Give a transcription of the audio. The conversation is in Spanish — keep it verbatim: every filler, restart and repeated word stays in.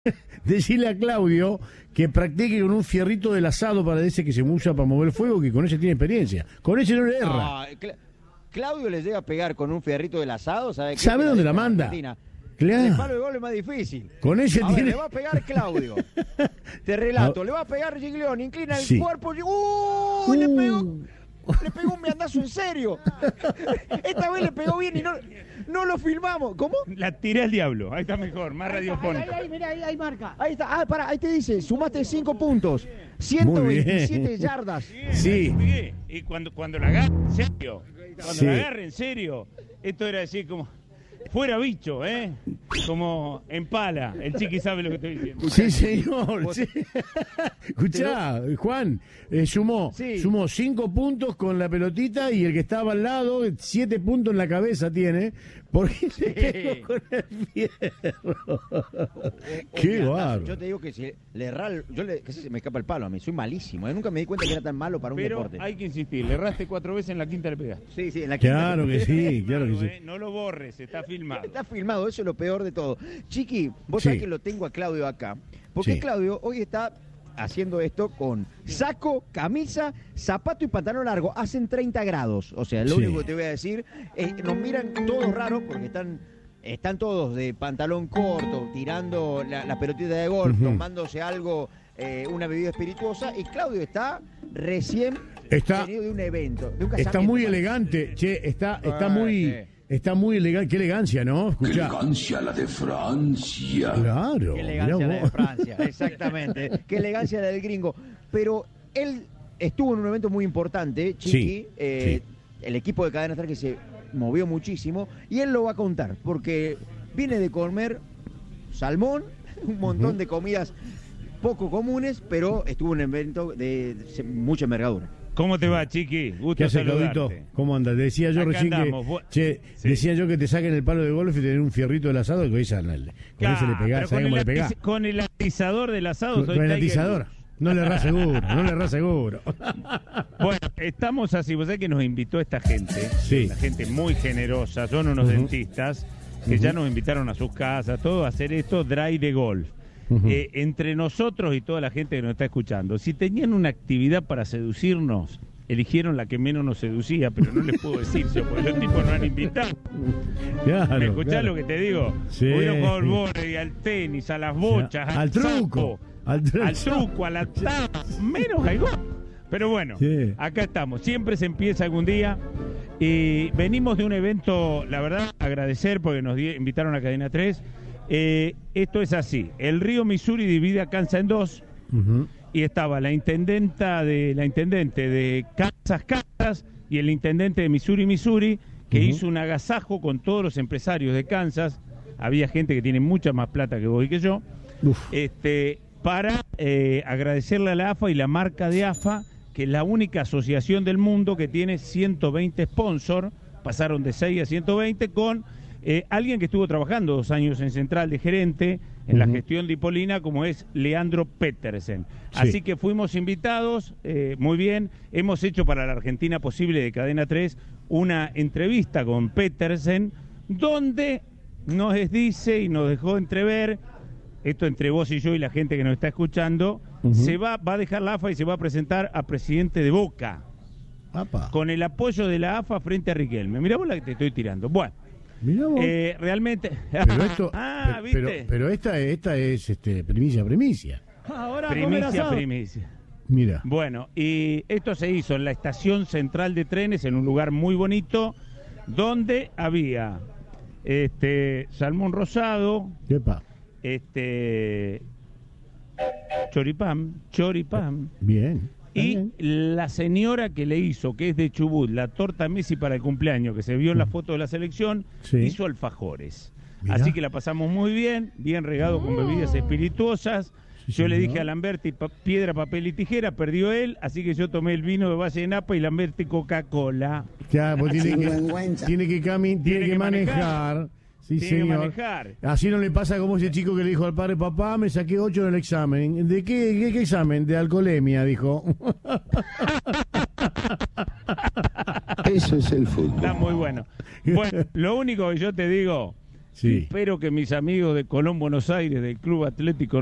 Decirle a Claudio que practique con un fierrito del asado para ese que se usa para mover el fuego, que con ese tiene experiencia. Con ese no le erra. No, Cla Claudio le llega a pegar con un fierrito del asado, ¿sabe qué? ¿Sabe dónde la manda? Claro. El palo de gol es más difícil. Con ese a tiene... ver, le va a pegar Claudio. Te relato, le va a pegar Giglioni, inclina el sí. cuerpo y... ¡Uh! uh. Le pegó... Le pegó un viandazo en serio. Esta vez le pegó bien y no, no lo filmamos. ¿Cómo? La tiré al diablo. Ahí está mejor, más radiofónico. Ahí, ahí, ahí, mira, ahí, ahí marca. Ahí está. Ah, pará, ahí te dice, sumaste cinco puntos. ciento veintisiete yardas. Sí. Y cuando, cuando la agarre, en serio. Cuando sí. la agarre, en serio. Esto era decir como... Fuera bicho, ¿eh? Como en pala. El chiqui sabe lo que estoy diciendo. Sí, señor. Sí. Escuchá, Juan, eh, sumó, sí. sumó cinco puntos con la pelotita y el que estaba al lado, siete puntos en la cabeza tiene, porque sí. se pegó con el fierro. Qué bárbaro. Yo te digo que si le erra, yo le, casi se me escapa el palo a mí, soy malísimo. ¿eh? Nunca me di cuenta que era tan malo para un Pero deporte. Pero hay que insistir, le erraste cuatro veces, en la quinta le pegaste. Sí, sí, en la quinta. Claro que sí, claro que sí. Eh, no lo borres, está filmado. Está filmado, eso es lo peor de todo. Chiqui, vos sí. sabés que lo tengo a Claudio acá, porque sí. Claudio hoy está haciendo esto con saco, camisa, zapato y pantalón largo. Hacen treinta grados, o sea, lo sí. único que te voy a decir, eh, nos miran todos raros porque están... Están todos de pantalón corto, tirando la, la pelotita de golf, uh-huh. tomándose algo, eh, una bebida espirituosa, y Claudio está recién está, venido de un evento. De un está muy elegante, che, está, está ah, muy... Sí. Está muy elegante, qué elegancia, ¿no? Escuchá. Qué elegancia la de Francia. Claro. Qué elegancia la de Francia, exactamente. Qué elegancia la del gringo. Pero él estuvo en un evento muy importante, Chiqui, sí, eh, sí. el equipo de Cadena Star que se movió muchísimo, y él lo va a contar, porque viene de comer salmón, un montón uh-huh. de comidas poco comunes, pero estuvo en un evento de, de mucha envergadura. ¿Cómo te va, Chiqui? Gusto ¿Qué hace, saludarte. Claudito? ¿Cómo andas? Decía yo Acá recién andamos. que che, sí. decía yo que te saquen el palo de golf y tener un fierrito del asado y con ese con claro, ese le pegás, ¿sabés cómo le pegás? Con el atizador del asado. Con, soy con el atizador. No le errás seguro, no le errás seguro. Bueno, estamos así, vos sabés que nos invitó esta gente, sí. la gente muy generosa, son unos uh-huh. dentistas que uh-huh. ya nos invitaron a sus casas, todo a hacer esto dry de golf. Uh-huh. Eh, entre nosotros y toda la gente que nos está escuchando, si tenían una actividad para seducirnos, eligieron la que menos nos seducía, pero no les puedo decir yo, porque los tipos no han invitado. Claro, ¿Me escuchás claro. lo que te digo? Sí. Hubieron jugado al borde, al tenis, a las bochas, al, al truco. Sapo, al, truco. al truco, a la tapa, menos al gol. Pero bueno, sí. acá estamos. Siempre se empieza algún día. Y venimos de un evento, la verdad, agradecer porque nos di, invitaron a Cadena tres. Eh, esto es así. El río Missouri divide a Kansas en dos. Uh-huh. Y estaba la intendenta de la intendente de Kansas, Kansas, y el intendente de Missouri, Missouri, que uh-huh. hizo un agasajo con todos los empresarios de Kansas. Había gente que tiene mucha más plata que vos y que yo. Uf. Este, para eh, agradecerle a la A F A y la marca de A F A, que es la única asociación del mundo que tiene ciento veinte sponsors, pasaron de seis a ciento veinte, con eh, alguien que estuvo trabajando dos años en Central de gerente, en uh-huh. la gestión de Hipolina, como es Leandro Petersen. Sí. Así que fuimos invitados, eh, muy bien, hemos hecho para la Argentina Posible de Cadena tres una entrevista con Petersen, donde nos dice y nos dejó entrever, esto entre vos y yo y la gente que nos está escuchando, uh-huh. se va, va a dejar la A F A y se va a presentar a presidente de Boca. Apa. Con el apoyo de la A F A frente a Riquelme. Mirá vos la que te estoy tirando. Bueno, eh, realmente... Pero esto, ah, pero, ¿viste? Pero, pero esta, esta es este, primicia, primicia. Ahora primicia, primicia. Mira. Bueno, y esto se hizo en la estación central de trenes, en un lugar muy bonito, donde había este salmón rosado... Epa. Este choripán, choripán. Bien. Y bien. La señora que le hizo, que es de Chubut, la torta Messi para el cumpleaños, que se vio en la foto de la selección, sí. hizo alfajores. Mirá. Así que la pasamos muy bien, bien regado oh. con bebidas espirituosas. Sí, yo le dije a Lamberti, pa piedra, papel y tijera, perdió él, así que yo tomé el vino de Valle de Napa y Lamberti Coca-Cola. Claro, pues tiene, que, tiene que caminar, tiene, tiene que manejar. manejar. Sí, Tiene señor. que manejar. Así no le pasa como ese chico que le dijo al padre, papá, me saqué ocho en el examen. ¿De qué, qué, qué examen? De alcoholemia, dijo. Eso es el fútbol. Está muy bueno. Bueno, lo único que yo te digo, Sí. Espero que mis amigos de Colón, Buenos Aires, del Club Atlético